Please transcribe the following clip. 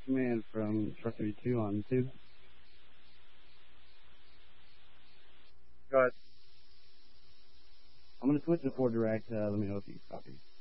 Man from Trust Me 2 on YouTube. Go ahead. I'm gonna switch to 4 Direct. Let me know if you copy.